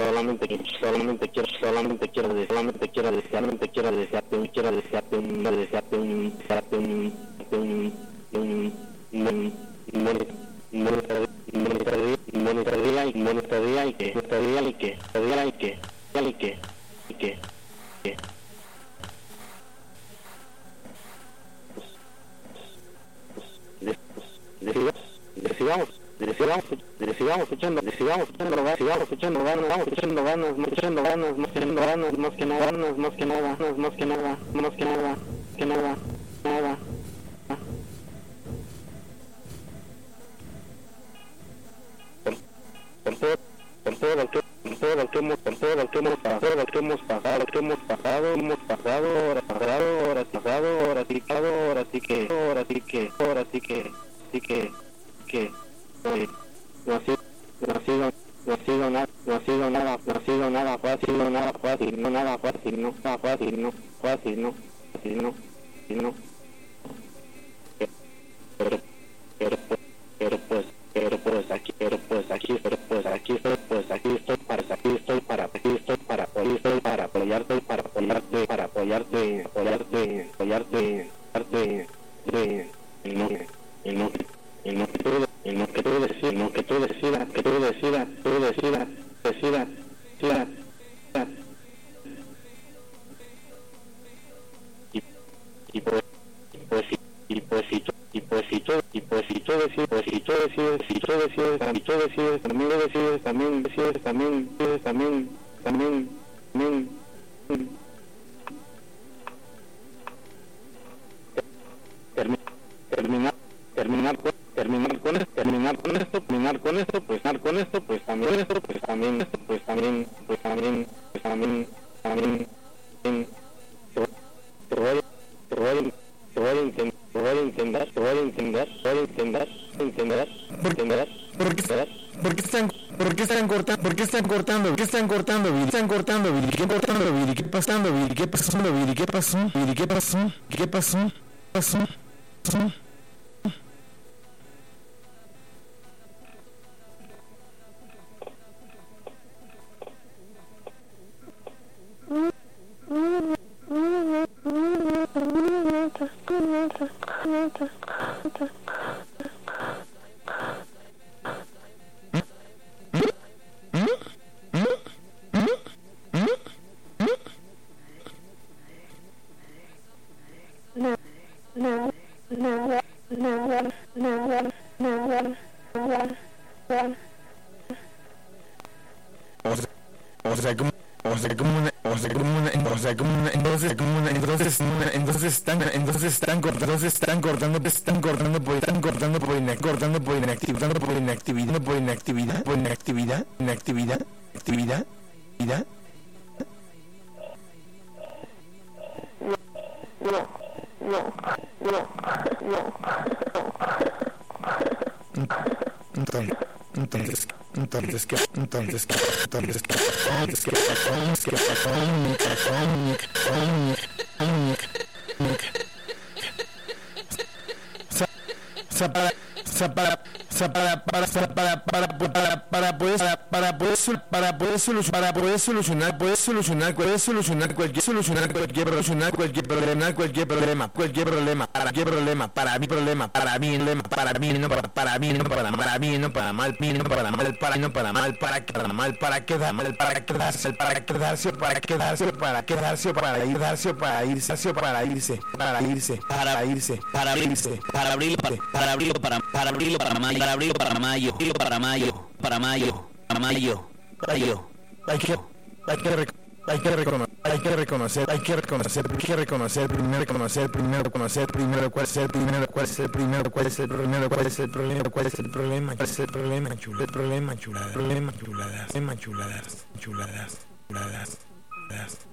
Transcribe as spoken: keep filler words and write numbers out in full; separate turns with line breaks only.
solamente quiero, solamente quiero, solamente quiero, solamente quiero desearte, quiero desearte, quiero desearte, un, desearte, un, desearte, un, un, un, un, monetaria y monetaria y que, monetaria y que, monetaria y que, y que, y que, que. Decidamos, decidamos, decidamos echando, decidamos echando ganas, sigamos echando ganas, vamos echando ganas, más echando ganas, más echando ganas, más que nada, ganas, más que nada, más que nada, más que nada, que nada, nada. Por todo, por todo lo que, por todo lo que hemos, por todo lo que hemos pasado, lo que hemos pasado, lo que hemos pasado, hemos pasado, ahora pasado, ahora pasado, ahora sí que, ahora sí que, ahora sí que, ahora sí que, sí que, que, oye, no ha sido, no ha sido, no ha sido nada, no ha sido nada, no ha sido nada fácil, no nada fácil, no nada fácil, no nada fácil, no fácil, no fácil, no, no, pero, pero, pero pues, pero pues aquí, pero pues aquí, pero pues aquí estoy, pues aquí estoy para, aquí estoy para, aquí estoy para, aquí estoy para apoyarte, para apoyarte, para apoyarte, apoyarte, apoyarte, apoyarte, en lo que, en lo que, en lo que tú, en lo que tú decidas, en lo que tú decidas, que tú decidas, tú decidas, decidas, decidas, y, y pues, pues sí. Y pues si tú, y pues si tú, y pues si tú decides, pues si tú decides, si tú decides, si tú decides, también decides, también decides, también decides, también, también, también, terminar, terminar con, terminar con esto, terminar con esto, terminar con esto, pues terminar con esto, pues también esto, pues también esto, pues también, pues también, pues también, también, también, te voy, te voy, te voy a intentar, te voy a intentar, te voy a intentar, te voy a intentar, intentar, intentar,
¿Por qué, por qué están, por qué están cortando, por qué están cortando, por qué están cortando, Viri, están cortando, Viri, qué cortando, Viri, qué pasando, Viri, qué pasando, Viri, qué pasó, Viri, qué pasó, qué pasó, pasó, pasó. O sea, como, o sea, como una, o sea, como una, o sea, como una, entonces, como una, entonces, una, entonces están, entonces están cortando, entonces están cortando, están cortando por, están cortando por inactividad, cortando por inactividad, por inactividad, por inactividad, por inactividad, inactividad, actividad, actividad.
No, no, no, no.
Entonces, entonces, entonces, ¿qué? Entonces, ¿qué? Entonces, ¿qué pasó? Entonces, ¿qué pasó? ¿Qué pasó? ¿Qué pasó? O sea, para, o sea, para, o sea, para, para, para, para, para, para poder, para poder, para poder solucionar, para poder solucionar, poder solucionar, poder solucionar cualquier, solucionar cualquier, solucionar cualquier problema, cualquier problema, cualquier problema, para cualquier problema, para mi problema, para mí, problema, para mí, no para, para mí, no para, para mí, no para mal, mí, no para mal, para no para mal, para para mal, para quedar mal, para quedarse, para quedarse, para quedarse, para quedarse, para irse, para irse, para irse, para irse, para irse, para irse, para abrirlo, para abrirlo, para para abrirlo para mayo, para abrirlo para mayo, para mayo, para mayo, para mayo, para mayo, hay que, hay que rec- hay que reconocer, hay que reconocer, hay que reconocer, hay que reconocer, primero reconocer, primero reconocer, primero cuál es el primero, cuál es el primero, cuál es el primero, cuál es el problema, cuál es el problema, cuál es el problema, chula, el problema, chulada, problema, chuladas, problema, chuladas, chuladas, chuladas, chuladas.